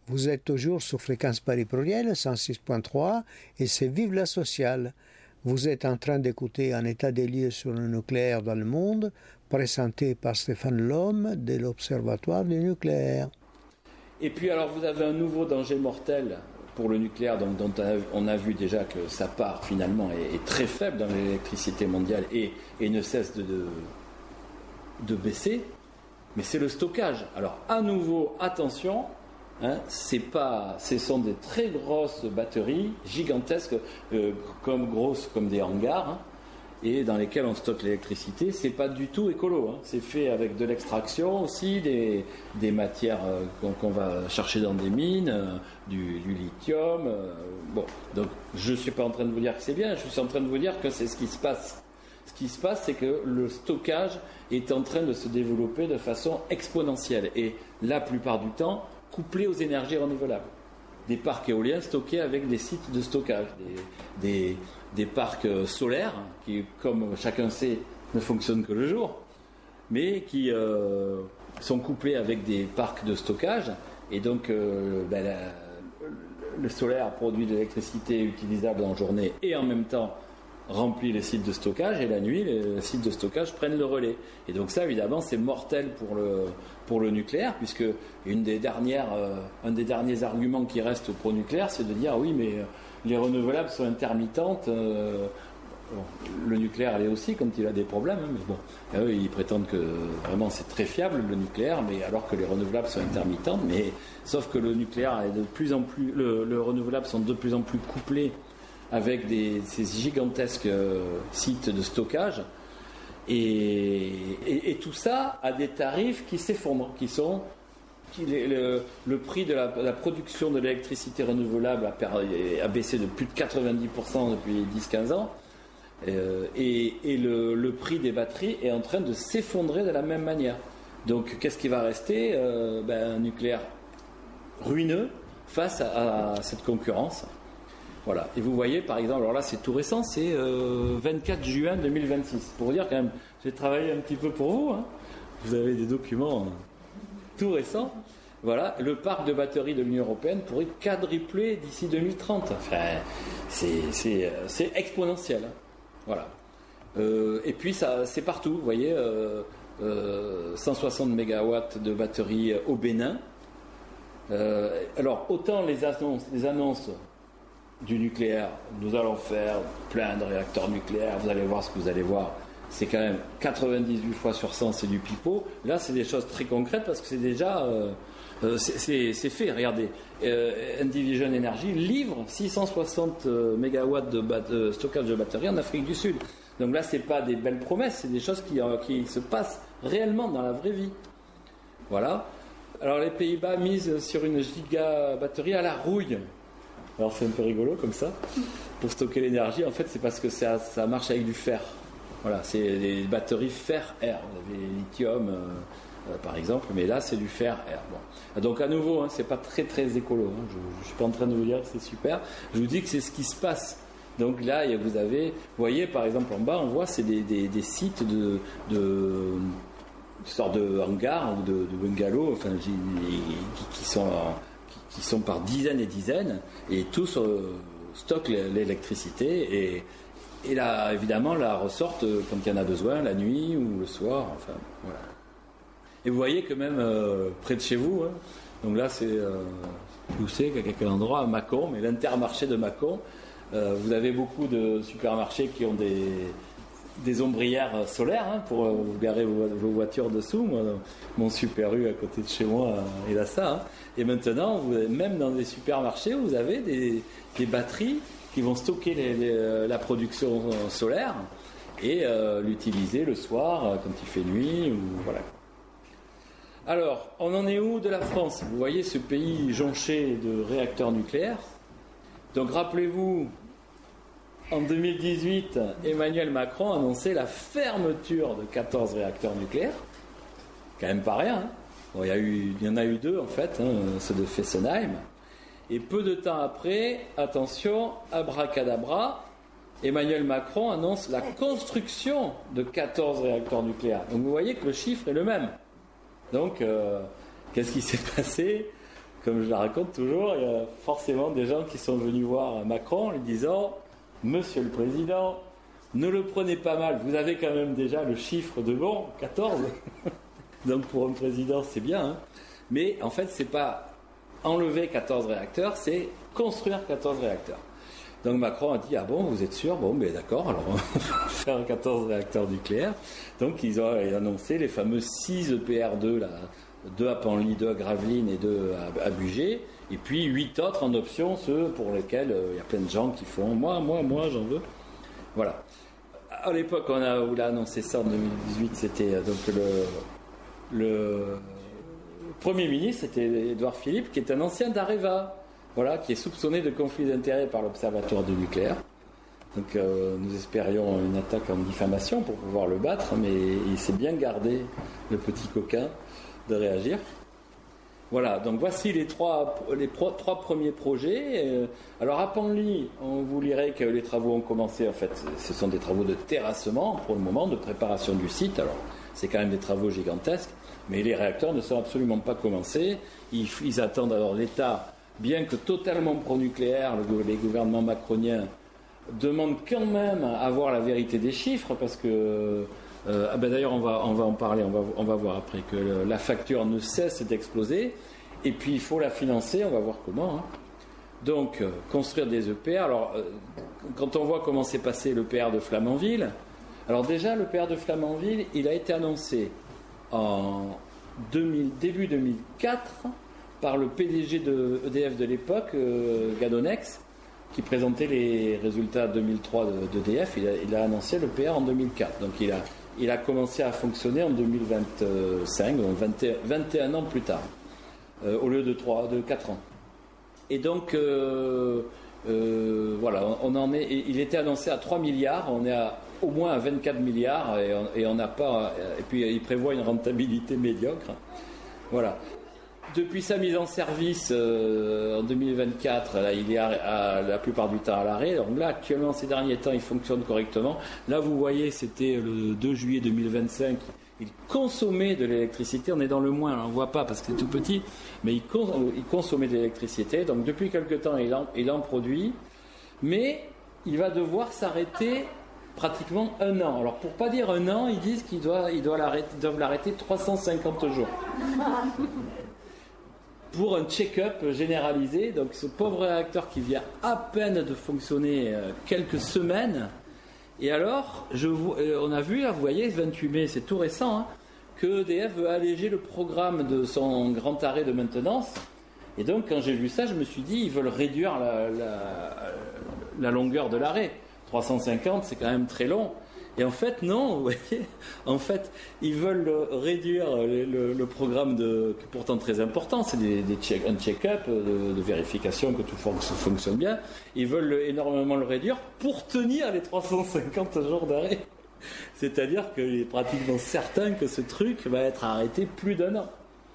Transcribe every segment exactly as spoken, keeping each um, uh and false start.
Vous êtes toujours sur Fréquence Paris Pluriel, cent six point trois, et c'est Vive la Sociale. Vous êtes en train d'écouter un état des lieux sur le nucléaire dans le monde, présenté par Stéphane Lhomme de l'Observatoire du nucléaire. Et puis alors vous avez un nouveau danger mortel pour le nucléaire, donc, dont on a vu déjà que sa part finalement est, est très faible dans l'électricité mondiale et, et ne cesse de, de, de baisser, mais c'est le stockage. Alors à nouveau, attention, hein, c'est pas, ce sont des très grosses batteries, gigantesques, euh, comme grosses comme des hangars, hein, et dans lesquelles on stocke l'électricité. C'est pas du tout écolo, hein. C'est fait avec de l'extraction aussi, des, des matières euh, qu'on, qu'on va chercher dans des mines, euh, du, du lithium. Euh, bon, donc je suis pas en train de vous dire que c'est bien, je suis en train de vous dire que c'est ce qui se passe. Ce qui se passe, c'est que le stockage est en train de se développer de façon exponentielle et la plupart du temps couplé aux énergies renouvelables. Des parcs éoliens stockés avec des sites de stockage, des, des, des parcs solaires qui, comme chacun sait, ne fonctionnent que le jour, mais qui euh, sont couplés avec des parcs de stockage, et donc euh, ben, la, le solaire produit de l'électricité utilisable en journée et en même temps remplit les sites de stockage, et la nuit les sites de stockage prennent le relais. Et donc ça, évidemment, c'est mortel pour le, pour le nucléaire, puisque une des dernières, euh, un des derniers arguments qui reste pro nucléaire, c'est de dire ah oui, mais les renouvelables sont intermittentes. Euh, bon, le nucléaire, elle est aussi quand il a des problèmes, hein, mais bon, eux, ils prétendent que vraiment c'est très fiable le nucléaire, mais alors que les renouvelables sont intermittentes. Mais sauf que le nucléaire est de plus en plus, le, le renouvelable sont de plus en plus couplés avec des, ces gigantesques euh, sites de stockage, et, et, et tout ça à des tarifs qui s'effondrent, qui sont qui, le, le prix de la, la production de l'électricité renouvelable a, a baissé de plus de quatre-vingt-dix pour cent depuis dix à quinze ans, euh, et, et le, le prix des batteries est en train de s'effondrer de la même manière. Donc qu'est-ce qui va rester? euh, ben, un nucléaire ruineux face à, à cette concurrence. Voilà. Et vous voyez, par exemple, alors là c'est tout récent, c'est euh, vingt-quatre juin deux mille vingt-six. Pour vous dire quand même, j'ai travaillé un petit peu pour vous, hein. Vous avez des documents euh, tout récents. Voilà, le parc de batteries de l'Union Européenne pourrait quadrupler d'ici deux mille trente. Enfin, c'est, c'est, c'est exponentiel. Hein. Voilà. Euh, et puis ça, c'est partout, vous voyez, euh, euh, cent soixante mégawatts de batteries au Bénin. Euh, alors, autant les annonces, les annonces du nucléaire, nous allons faire plein de réacteurs nucléaires, vous allez voir ce que vous allez voir, c'est quand même quatre-vingt-dix-huit fois sur cent, c'est du pipeau. Là c'est des choses très concrètes parce que c'est déjà euh, euh, c'est, c'est, c'est fait, regardez, euh, Endivision Energy livre six cent soixante mégawatts de, bat- de stockage de batteries en Afrique du Sud. Donc là c'est pas des belles promesses, c'est des choses qui, euh, qui se passent réellement dans la vraie vie. Voilà. Alors les Pays-Bas misent sur une giga batterie à la rouille. Alors c'est un peu rigolo comme ça, pour stocker l'énergie. En fait, c'est parce que ça, ça marche avec du fer. Voilà, c'est les batteries fer-air. Vous avez lithium, euh, euh, par exemple, mais là, c'est du fer-air. Bon. Donc, à nouveau, hein, c'est pas très très écolo. Hein. Je ne suis pas en train de vous dire que c'est super. Je vous dis que c'est ce qui se passe. Donc là, vous avez, vous voyez, par exemple, en bas, on voit, c'est des, des, des sites de, de, de sortes de hangars ou de, de bungalows, enfin, qui, qui sont qui sont par dizaines et dizaines, et tous euh, stockent l'électricité, et, et là, évidemment, la ressortent quand il y en a besoin, la nuit ou le soir, enfin, voilà. Et vous voyez que même euh, près de chez vous, hein, donc là, c'est, euh, où c'est, à quel endroit, à Mâcon, mais l'Intermarché de Mâcon, euh, vous avez beaucoup de supermarchés qui ont des, des ombrières solaires, hein, pour euh, vous garer vos, vos voitures dessous. Moi, mon Super U à côté de chez moi, euh, il a ça, hein. Et maintenant, vous, même dans des supermarchés, vous avez des, des batteries qui vont stocker les, les, la production solaire et euh, l'utiliser le soir quand il fait nuit. Ou, voilà. Alors, on en est où de la France? Vous voyez ce pays jonché de réacteurs nucléaires. Donc rappelez-vous, en deux mille dix-huit, Emmanuel Macron annonçait la fermeture de quatorze réacteurs nucléaires. Quand même pas rien, hein. Bon, il y a eu, il y en a eu deux en fait, hein, ceux de Fessenheim. Et peu de temps après, attention, abracadabra, Emmanuel Macron annonce la construction de quatorze réacteurs nucléaires. Donc vous voyez que le chiffre est le même. Donc, euh, qu'est-ce qui s'est passé comme je la raconte toujours, il y a forcément des gens qui sont venus voir Macron en lui disant « Monsieur le Président, ne le prenez pas mal, vous avez quand même déjà le chiffre de bon, quatorze. Donc pour un président, c'est bien. Hein. Mais en fait, c'est pas enlever quatorze réacteurs, c'est construire quatorze réacteurs. Donc Macron a dit « Ah bon, vous êtes sûr ? Bon, mais d'accord, alors on va faire quatorze réacteurs nucléaires. » Donc ils ont annoncé les fameux six E P R deux, là, deux à Penly, deux à Gravelines et deux à, à Bugey, et puis huit autres en option, ceux pour lesquels il euh, y a plein de gens qui font « Moi, moi, moi, j'en veux. » Voilà. À l'époque, on a, où il a annoncé ça en deux mille dix-huit, c'était donc le, le Premier ministre, c'était Édouard Philippe, qui est un ancien d'Areva, voilà, qui est soupçonné de conflit d'intérêts par l'Observatoire du nucléaire. Donc euh, nous espérions une attaque en diffamation pour pouvoir le battre, mais il s'est bien gardé, le petit coquin, de réagir. Voilà, donc voici les trois, les pro, trois premiers projets. Alors à Penly, on vous lirait que les travaux ont commencé. En fait, ce sont des travaux de terrassement pour le moment, de préparation du site. Alors c'est quand même des travaux gigantesques, mais les réacteurs ne sont absolument pas commencés. Ils, ils attendent alors l'État, bien que totalement pro-nucléaire, le, les gouvernements macroniens demandent quand même à avoir la vérité des chiffres, parce que Euh, ah ben d'ailleurs, on va, on va en parler, on va, on va voir après que le, la facture ne cesse d'exploser, et puis il faut la financer, on va voir comment. Hein. Donc, euh, construire des E P R. Alors, euh, quand on voit comment s'est passé l'E P R de Flamanville, alors déjà, l'E P R de Flamanville, il a été annoncé en deux mille, début deux mille quatre par le P D G de E D F de l'époque, euh, Gadonex, qui présentait les résultats deux mille trois d'E D F. Il a, il a annoncé l'E P R en deux mille quatre. Donc, il a Il a commencé à fonctionner en deux mille vingt-cinq, donc vingt et un, vingt et un ans plus tard, euh, au lieu de, trois, de quatre ans. Et donc, euh, euh, voilà, on en est, il était annoncé à trois milliards, on est à, au moins à vingt-quatre milliards, et on, et on n'a pas, et puis il prévoit une rentabilité médiocre. Voilà. Depuis sa mise en service euh, en deux mille vingt-quatre, là, il est à, à, la plupart du temps à l'arrêt. Donc là, actuellement, ces derniers temps, il fonctionne correctement. Là, vous voyez, c'était le deux juillet deux mille vingt-cinq. Il consommait de l'électricité. On est dans le moins, on ne voit pas parce que c'est tout petit, mais il, cons- il consommait de l'électricité. Donc depuis quelque temps, il en, il en produit. Mais il va devoir s'arrêter pratiquement un an. Alors pour ne pas dire un an, ils disent qu'ils doivent, ils doivent l'arrêter, doivent l'arrêter trois cent cinquante jours. Pour un check-up généralisé. Donc ce pauvre réacteur qui vient à peine de fonctionner euh, quelques semaines. Et alors, je vous, euh, on a vu, là, vous voyez, vingt-huit mai, c'est tout récent, hein, que E D F veut alléger le programme de son grand arrêt de maintenance. Et donc, quand j'ai vu ça, je me suis dit, ils veulent réduire la, la, la longueur de l'arrêt. trois cent cinquante, c'est quand même très long. Et en fait, non, vous voyez, en fait, ils veulent réduire le, le, le programme de, qui est pourtant très important, c'est des, des check, un check-up de, de vérification que tout fonctionne bien. Ils veulent le, énormément le réduire pour tenir les trois cent cinquante jours d'arrêt. C'est-à-dire qu'il est pratiquement certain que ce truc va être arrêté plus d'un an.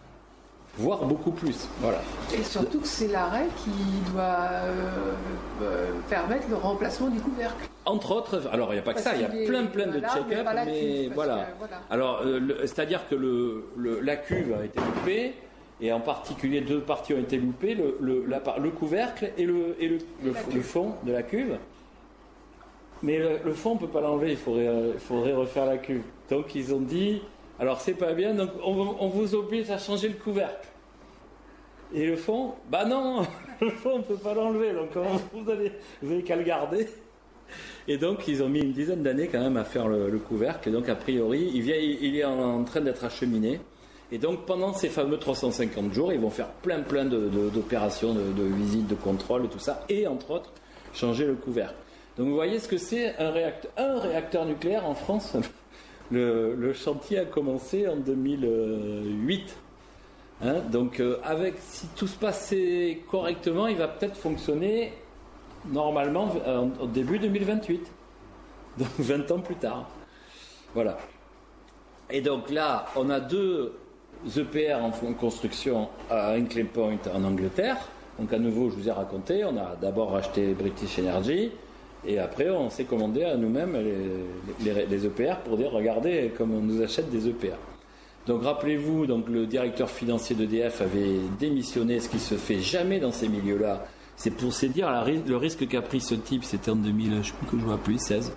Voire beaucoup plus. Voilà. Et surtout que c'est l'arrêt qui doit euh, euh, permettre le remplacement du couvercle. Entre autres, alors il n'y a pas que ça, il y a plein plein de check-up, mais, mais voilà. Que, voilà. Alors, euh, le, c'est-à-dire que le, le, la cuve a été loupée, et en particulier deux parties ont été loupées, le, le, la, le couvercle et, le, et le, le, le fond de la cuve. Mais le, le fond, on ne peut pas l'enlever, il faudrait, euh, il faudrait refaire la cuve. Donc ils ont dit... Alors c'est pas bien, donc on, on vous oblige à changer le couvercle. Et le fond, bah non, le fond on peut pas l'enlever, donc vous allez, vous avez qu'à le garder. Et donc ils ont mis une dizaine d'années quand même à faire le, le couvercle, et donc a priori il, vient, il est en, en train d'être acheminé. Et donc pendant ces fameux trois cent cinquante jours, ils vont faire plein plein de, de, d'opérations, de, de visites, de contrôle et tout ça, et entre autres changer le couvercle. Donc vous voyez ce que c'est un réacteur, un réacteur nucléaire en France. Le, le chantier a commencé en deux mille huit. Hein, donc, euh, avec, si tout se passait correctement, il va peut-être fonctionner normalement euh, au début deux mille vingt-huit. Donc, vingt ans plus tard. Voilà. Et donc là, on a deux E P R en construction à Hinkley Point en Angleterre. Donc, à nouveau, je vous ai raconté, on a d'abord acheté British Energy. Et après, on s'est commandé à nous-mêmes les, les, les E P R pour dire, regardez comme on nous achète des E P R. Donc rappelez-vous, donc, le directeur financier d'E D F avait démissionné, ce qui se fait jamais dans ces milieux-là. C'est pour se dire la, le risque qu'a pris ce type, c'était en deux mille, je ne sais plus que je vois plus, seize.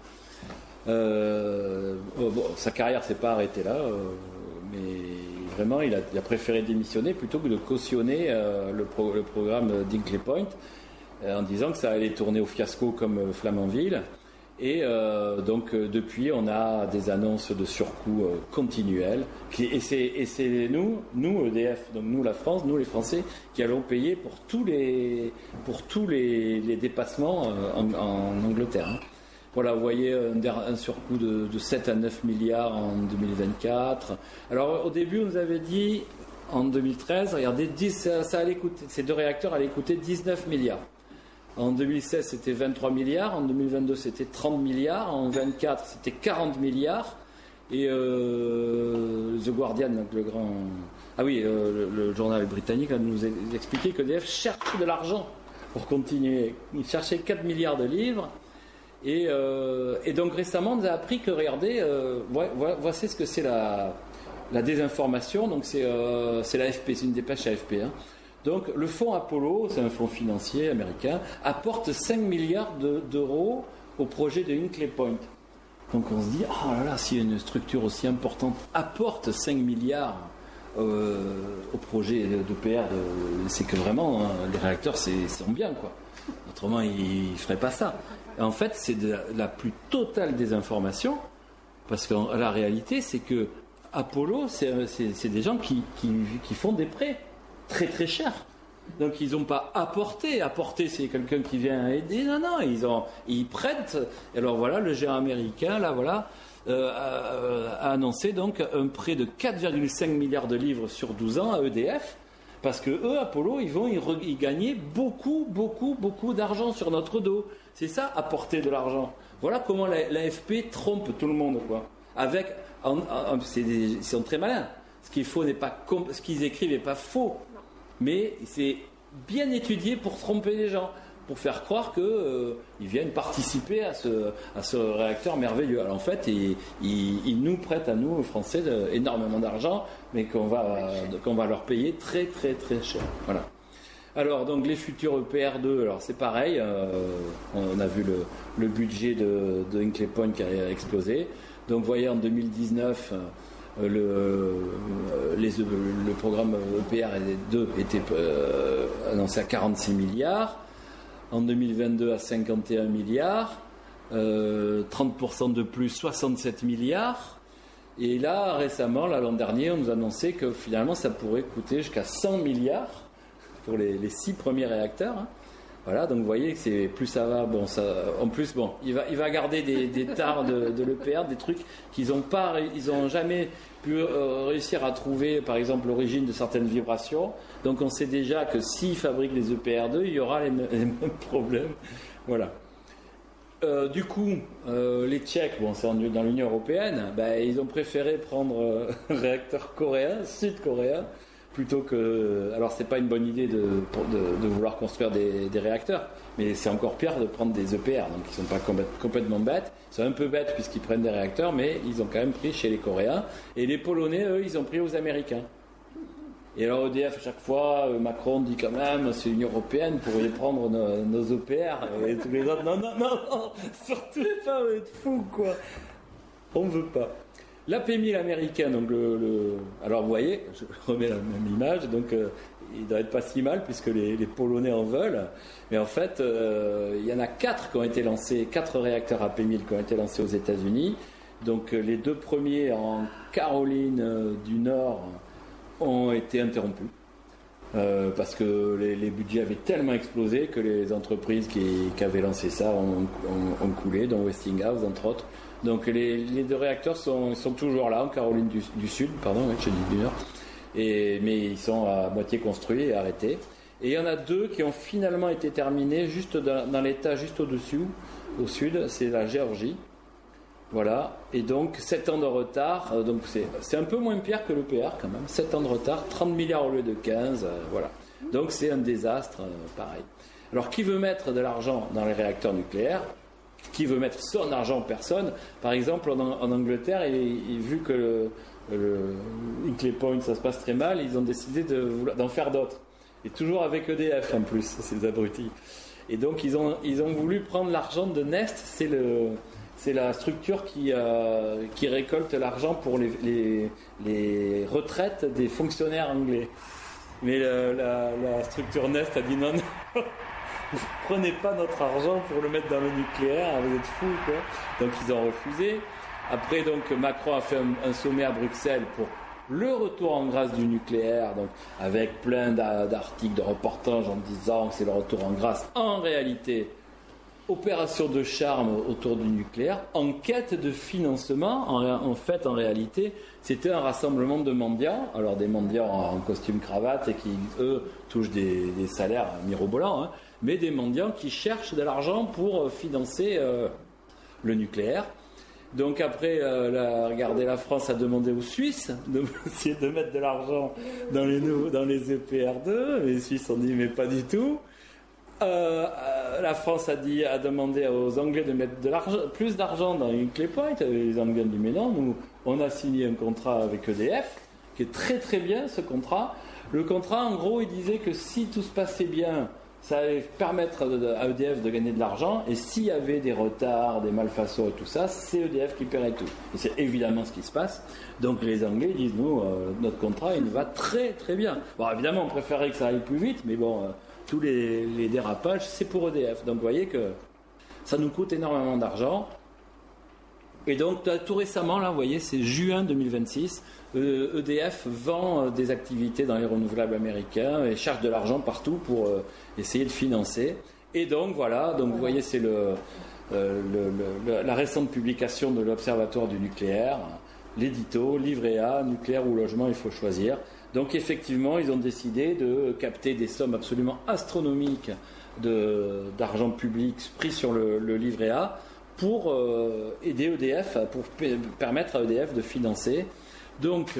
Euh, bon, sa carrière ne s'est pas arrêtée là, euh, mais vraiment il a, il a préféré démissionner plutôt que de cautionner euh, le, pro, le programme d'Hinkley Point euh, en disant que ça allait tourner au fiasco comme euh, Flamanville. Et euh, donc euh, depuis on a des annonces de surcoûts euh, continuels qui, et, c'est, et c'est nous, nous E D F, donc nous la France, nous les Français qui allons payer pour tous les, pour tous les, les dépassements euh, en, en Angleterre. Hein. Voilà, vous voyez un, un surcoût de, de sept à neuf milliards en deux mille vingt-quatre. Alors au début on nous avait dit en deux mille treize, regardez, dix, ça, ça allait coûter, ces deux réacteurs allaient coûter dix-neuf milliards. En deux mille seize, c'était vingt-trois milliards. En deux mille vingt-deux, c'était trente milliards. En deux mille vingt-quatre, c'était quarante milliards. Et euh, The Guardian, donc le grand... Ah oui, euh, le, le journal britannique, là, nous a expliqué que E D F cherche de l'argent pour continuer. Il cherchait quatre milliards de livres. Et, euh, et donc récemment, on nous a appris que, regardez, euh, voici ce que c'est la, la désinformation. Donc c'est, euh, c'est la F P, c'est une dépêche A F P. Hein. Donc le fonds Apollo, c'est un fonds financier américain, apporte cinq milliards de, d'euros au projet de Hinkley Point. Donc on se dit, oh là là, si une structure aussi importante apporte cinq milliards euh, au projet de P R, de, c'est que vraiment, hein, les réacteurs c'est, sont bien, quoi. Autrement, ils ne feraient pas ça. Et en fait, c'est de la, la plus totale désinformation, parce que la réalité, c'est que Apollo, c'est, c'est, c'est des gens qui, qui, qui font des prêts très très cher. Donc ils n'ont pas apporté. Apporter, c'est quelqu'un qui vient aider. Non, non, ils, ont, ils prêtent. Et alors voilà, le géant américain, là, voilà, euh, a, a annoncé donc un prêt de quatre virgule cinq milliards de livres sur douze ans à E D F, parce que eux, Apollo, ils vont y, re, y gagner beaucoup, beaucoup, beaucoup d'argent sur notre dos. C'est ça, apporter de l'argent. Voilà comment la, l'A F P trompe tout le monde, quoi. Avec, en, en, c'est des, ils sont très malins. Ce qu'il faut n'est pas, ce qu'ils écrivent n'est pas faux. Mais c'est bien étudié pour tromper les gens, pour faire croire qu'ils euh, viennent participer à ce, à ce réacteur merveilleux. Alors en fait, ils, ils, ils nous prêtent à nous, aux Français, de, énormément d'argent, mais qu'on va, qu'on va leur payer très très très cher. Voilà. Alors donc les futurs E P R deux, alors c'est pareil, euh, on a vu le, le budget de, de Hinkley Point qui a explosé. Donc vous voyez en deux mille dix-neuf... Euh, Le, les, le programme E P R deux était euh, annoncé à quarante-six milliards, en deux mille vingt-deux à cinquante et un milliards, euh, trente pour cent de plus, soixante-sept milliards, et là récemment, là, l'an dernier, on nous annonçait que finalement ça pourrait coûter jusqu'à cent milliards pour les, les six premiers réacteurs. Hein. Voilà, donc vous voyez que c'est, plus ça va, bon, ça, en plus, bon, il va, il va garder des, des tares de, de l'E P R, des trucs qu'ils n'ont pas, ils n'ont jamais pu euh, réussir à trouver, par exemple, l'origine de certaines vibrations. Donc on sait déjà que s'ils fabriquent les E P R deux, il y aura les, m- les mêmes problèmes. Voilà. Euh, du coup, euh, les Tchèques, bon, c'est en, dans l'Union européenne, ben, ils ont préféré prendre euh, un réacteur coréen, sud-coréen, plutôt que... Alors, c'est pas une bonne idée de, de, de vouloir construire des, des réacteurs, mais c'est encore pire de prendre des E P R, donc ils sont pas complètement bêtes. Ils sont un peu bêtes puisqu'ils prennent des réacteurs, mais ils ont quand même pris chez les Coréens. Et les Polonais, eux, ils ont pris aux Américains. Et alors E D F, à chaque fois, Macron dit quand même, c'est l'Union Européenne, vous pourriez prendre nos, nos E P R. Et tous les autres, non, non, non, non, surtout pas, vous êtes fous, quoi. On ne veut pas. L'A P mille américain, donc le, le... alors vous voyez, je remets la même image, donc euh, il ne doit être pas si mal puisque les, les Polonais en veulent, mais en fait euh, il y en a quatre qui ont été lancés, quatre réacteurs A P mille qui ont été lancés aux États-Unis, donc euh, les deux premiers en Caroline euh, du Nord ont été interrompus. Euh, parce que les, les budgets avaient tellement explosé que les entreprises qui, qui avaient lancé ça ont, ont, ont coulé, dont Westinghouse entre autres. Donc les, les deux réacteurs sont, sont toujours là en Caroline du, du Sud, pardon, oui, je dis du Nord, et, mais ils sont à moitié construits et arrêtés. Et il y en a deux qui ont finalement été terminés juste dans, dans l'état juste au-dessus, au sud, c'est la Géorgie. Voilà, et donc sept ans de retard, euh, donc c'est, c'est un peu moins pire que l'E P R quand même, sept ans de retard, trente milliards au lieu de quinze, euh, voilà. Donc c'est un désastre, euh, pareil. Alors qui veut mettre de l'argent dans les réacteurs nucléaires ? qui veut mettre son argent, personne. Par exemple, en, en Angleterre, et, et vu que le, le Hinkley Point, ça se passe très mal, ils ont décidé de, d'en faire d'autres. Et toujours avec E D F en plus, ces abrutis. Et donc, ils ont, ils ont voulu prendre l'argent de Nest, c'est, le, c'est la structure qui, euh, qui récolte l'argent pour les, les, les retraites des fonctionnaires anglais. Mais le, la, la structure Nest a dit non, non. Vous prenez pas notre argent pour le mettre dans le nucléaire, vous êtes fous, quoi. Donc ils ont refusé. Après, donc Macron a fait un, un sommet à Bruxelles pour le retour en grâce du nucléaire, donc avec plein d'articles, de reportages en disant que c'est le retour en grâce. En réalité, opération de charme autour du nucléaire, en quête de financement. En, en fait, en réalité, c'était un rassemblement de mendiants, alors des mendiants en costume cravate et qui, eux, touchent des, des salaires mirobolants, hein, mais des mendiants qui cherchent de l'argent pour financer euh, le nucléaire. Donc après, euh, la, regardez, la France a demandé aux Suisses de, de mettre de l'argent dans les, dans les E P R deux. Les Suisses ont dit mais pas du tout. Euh, euh, la France a, dit, a demandé aux Anglais de mettre de l'argent, plus d'argent dans Hinkley Point. Les Anglais ont dit mais non, nous on a signé un contrat avec E D F qui est très très bien ce contrat. Le contrat en gros il disait que si tout se passait bien, ça allait permettre à E D F de gagner de l'argent, et s'il y avait des retards, des malfaçons et tout ça, c'est E D F qui paierait tout. Et c'est évidemment ce qui se passe. Donc les Anglais disent, nous, euh, notre contrat, il nous va très très bien. Bon, évidemment, on préférait que ça aille plus vite, mais bon, euh, tous les, les dérapages, c'est pour E D F. Donc vous voyez que ça nous coûte énormément d'argent. Et donc tout récemment, là, vous voyez, c'est juin deux mille vingt-six, E D F vend des activités dans les renouvelables américains et cherche de l'argent partout pour essayer de financer. Et donc voilà, donc vous voyez, c'est le, euh, le, le, la récente publication de l'Observatoire du nucléaire, l'édito, livret A, nucléaire ou logement, il faut choisir. Donc effectivement, ils ont décidé de capter des sommes absolument astronomiques de, d'argent public pris sur le, le livret A pour euh, aider E D F, pour p- permettre à E D F de financer. Donc,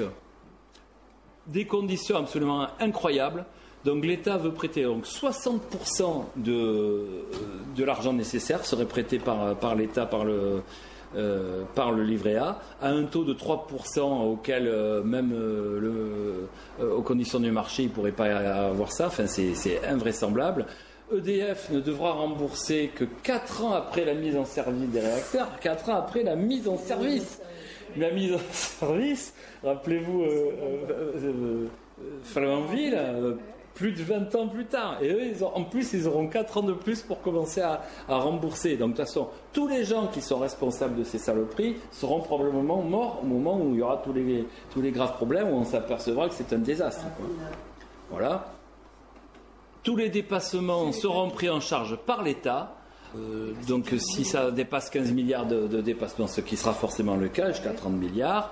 des conditions absolument incroyables. Donc, l'État veut prêter donc, soixante pour cent de, de l'argent nécessaire, serait prêté par, par l'État, par le, euh, par le livret A, à un taux de trois pour cent auquel euh, même euh, le, euh, aux conditions du marché, il ne pourrait pas avoir ça. Enfin, c'est, c'est invraisemblable. E D F ne devra rembourser que quatre ans après la mise en service des réacteurs, quatre ans après la mise en service. La mise en service, rappelez-vous, euh, euh, euh, Flamanville, euh, plus de vingt ans plus tard. Et eux, ils ont, en plus, ils auront quatre ans de plus pour commencer à, à rembourser. Donc, de toute façon, tous les gens qui sont responsables de ces saloperies seront probablement morts au moment où il y aura tous les, tous les graves problèmes, où on s'apercevra que c'est un désastre, quoi. Voilà. Tous les dépassements seront pris en charge par l'État. Euh, donc si ça dépasse quinze milliards de, de dépassements, ce qui sera forcément le cas, jusqu'à trente milliards.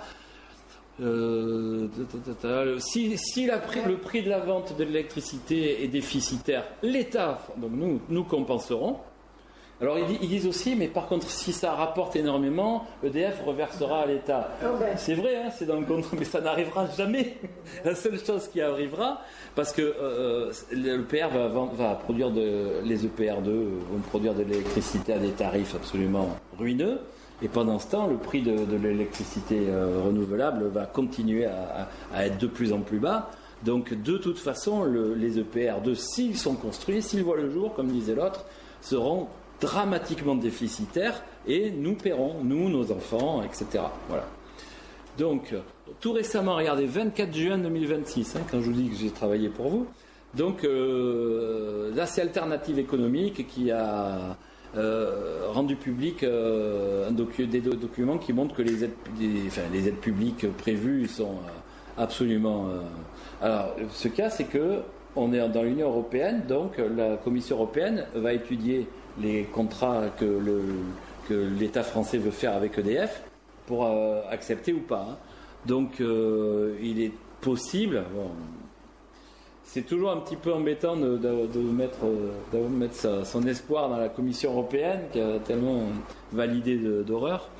Euh, si si la prix, le prix de la vente de l'électricité est déficitaire, l'État, donc nous, nous compenserons. Alors ils, ils disent aussi, mais par contre, si ça rapporte énormément, E D F reversera à l'État. C'est vrai, hein, c'est dans le contrat, mais ça n'arrivera jamais. La seule chose qui arrivera, parce que euh, le P R va, va produire de, les E P R deux vont produire de l'électricité à des tarifs absolument ruineux, et pendant ce temps, le prix de, de l'électricité euh, renouvelable va continuer à, à, à être de plus en plus bas. Donc, de toute façon, le, les E P R deux, s'ils sont construits, s'ils voient le jour, comme disait l'autre, seront dramatiquement déficitaires, et nous paierons, nous, nos enfants, et cetera. Voilà. Donc, tout récemment, regardez, vingt-quatre juin deux mille vingt-six, hein, quand je vous dis que j'ai travaillé pour vous. Donc, euh, là, c'est Alternative économique qui a euh, rendu public euh, un docu- des do- documents qui montrent que les aides, des, enfin, les aides publiques prévues sont euh, absolument... Euh... Alors, ce cas, c'est que on est dans l'Union européenne, donc la Commission européenne va étudier les contrats que, le, que l'État français veut faire avec E D F pour euh, accepter ou pas. Hein. Donc, euh, il est possible... Bon, c'est toujours un petit peu embêtant de, de, de mettre, de mettre sa, son espoir dans la Commission européenne qui a tellement validé de, d'horreur.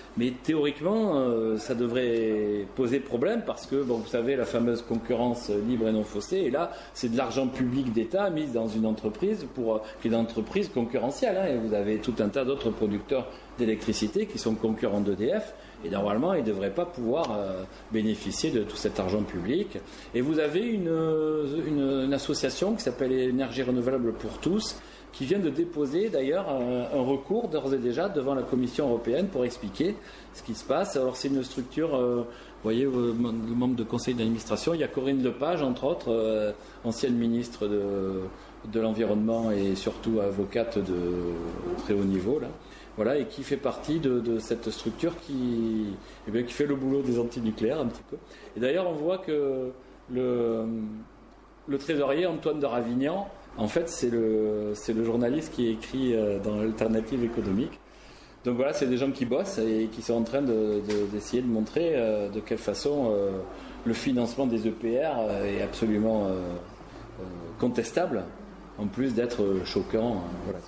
Mais théoriquement, euh, ça devrait poser problème parce que, bon, vous savez, la fameuse concurrence libre et non faussée, et là, c'est de l'argent public d'État mis dans une entreprise pour, qui est une entreprise concurrentielle. Hein, et vous avez tout un tas d'autres producteurs d'électricité qui sont concurrents d'E D F. Et normalement, ils ne devraient pas pouvoir euh, bénéficier de tout cet argent public. Et vous avez une, une, une association qui s'appelle Énergie renouvelable pour tous, qui vient de déposer d'ailleurs un, un recours d'ores et déjà devant la Commission européenne pour expliquer ce qui se passe. Alors c'est une structure, euh, vous voyez, le membre de conseil d'administration, il y a Corinne Lepage, entre autres, euh, ancienne ministre de, de l'Environnement et surtout avocate de très haut niveau, là. Voilà, et qui fait partie de, de cette structure qui, eh bien, qui fait le boulot des antinucléaires un petit peu. Et d'ailleurs, on voit que le, le trésorier Antoine de Ravignan, en fait, c'est le, c'est le journaliste qui est écrit dans l'Alternative économique. Donc voilà, c'est des gens qui bossent et qui sont en train de, de, d'essayer de montrer euh, de quelle façon euh, le financement des E P R est absolument euh, euh, contestable, en plus d'être choquant. Hein, voilà.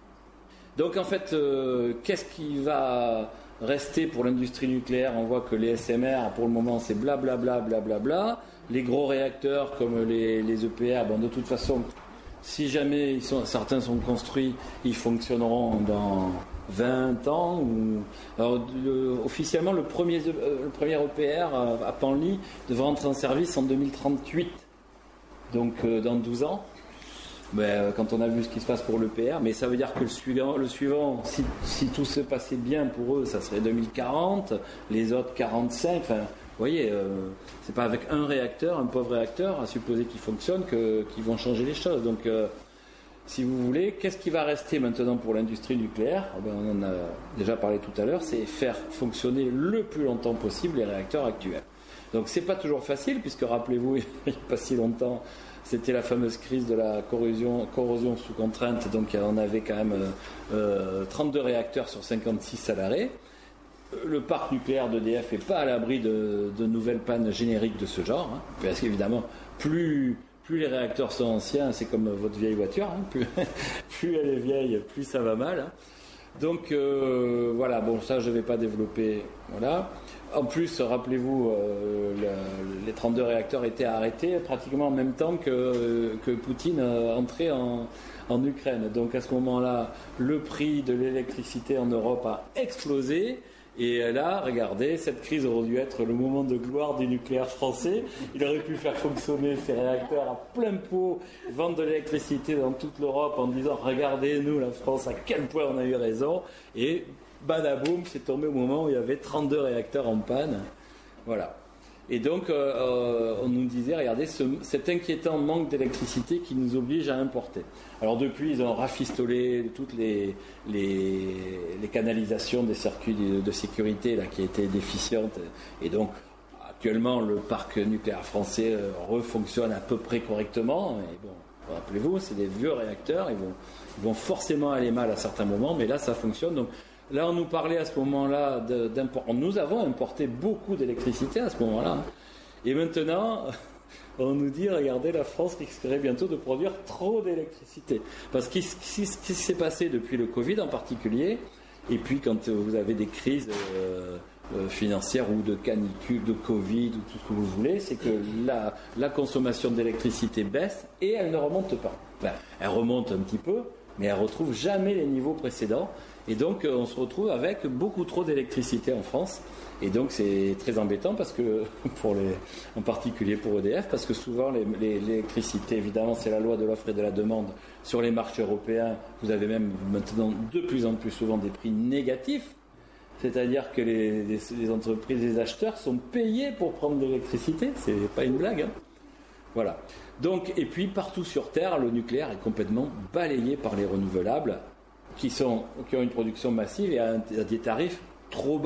Donc en fait, euh, qu'est-ce qui va rester pour l'industrie nucléaire? On voit que les S M R, pour le moment, c'est blablabla, blablabla. Les gros réacteurs comme les, les E P R, bon, de toute façon, si jamais ils sont, certains sont construits, ils fonctionneront dans vingt ans. Ou... Alors, le, officiellement, le premier, le premier E P R à Penly devrait entrer en service en deux mille trente-huit, donc euh, dans douze ans. Ben, quand on a vu ce qui se passe pour l'E P R, mais ça veut dire que le suivant, le suivant si, si tout se passait bien pour eux, ça serait deux mille quarante, les autres quarante-cinq. Enfin, vous voyez, euh, c'est pas avec un réacteur, un pauvre réacteur, à supposer qu'il fonctionne, que, qu'ils vont changer les choses. Donc, euh, si vous voulez, qu'est-ce qui va rester maintenant pour l'industrie nucléaire? Ben, on en a déjà parlé tout à l'heure, c'est faire fonctionner le plus longtemps possible les réacteurs actuels. Donc, c'est pas toujours facile, puisque rappelez-vous, il n'y a pas si longtemps, c'était la fameuse crise de la corrosion, corrosion sous contrainte, donc on avait quand même euh, trente-deux réacteurs sur cinquante-six à l'arrêt. Le parc nucléaire d'E D F n'est pas à l'abri de, de nouvelles pannes génériques de ce genre, hein, parce qu'évidemment, plus, plus les réacteurs sont anciens, c'est comme votre vieille voiture, hein, plus, plus elle est vieille, plus ça va mal. Hein. Donc euh, voilà, bon ça je ne vais pas développer, voilà. En plus, rappelez-vous, euh, le, les trente-deux réacteurs étaient arrêtés pratiquement en même temps que, que Poutine euh, entrait en, en Ukraine. Donc à ce moment-là, le prix de l'électricité en Europe a explosé. Et là, regardez, cette crise aurait dû être le moment de gloire du nucléaire français. Il aurait pu faire fonctionner ces réacteurs à plein pot, vendre de l'électricité dans toute l'Europe en disant « Regardez, nous, la France, à quel point on a eu raison ». Et badaboum, c'est tombé au moment où il y avait trente-deux réacteurs en panne. Voilà. Et donc, euh, on nous disait, regardez, ce, cet inquiétant manque d'électricité qui nous oblige à importer. Alors depuis, ils ont rafistolé toutes les, les, les canalisations des circuits de, de sécurité là, qui étaient déficientes. Et donc, actuellement, le parc nucléaire français euh, refonctionne à peu près correctement. Et bon, rappelez-vous, c'est des vieux réacteurs, ils vont, ils vont forcément aller mal à certains moments, mais là, ça fonctionne. Donc, là, on nous parlait à ce moment-là d'importer. Nous avons importé beaucoup d'électricité à ce moment-là. Et maintenant, on nous dit, regardez, la France risquerait bientôt de produire trop d'électricité. Parce que ce qui s'est passé depuis le Covid en particulier, et puis quand vous avez des crises euh, financières ou de canicule, de Covid, ou tout ce que vous voulez, c'est que la, la consommation d'électricité baisse et elle ne remonte pas. Enfin, elle remonte un petit peu, mais elle ne retrouve jamais les niveaux précédents. Et donc, on se retrouve avec beaucoup trop d'électricité en France. Et donc, c'est très embêtant, parce que, pour les, en particulier pour E D F, parce que souvent, les, les, l'électricité, évidemment, c'est la loi de l'offre et de la demande. Sur les marchés européens, vous avez même maintenant de plus en plus souvent des prix négatifs. C'est-à-dire que les, les, les entreprises, les acheteurs sont payés pour prendre de l'électricité. C'est pas une blague, hein. Voilà. Donc, et puis, partout sur Terre, le nucléaire est complètement balayé par les renouvelables, qui, sont, qui ont une production massive et à, un, à des tarifs trop bas.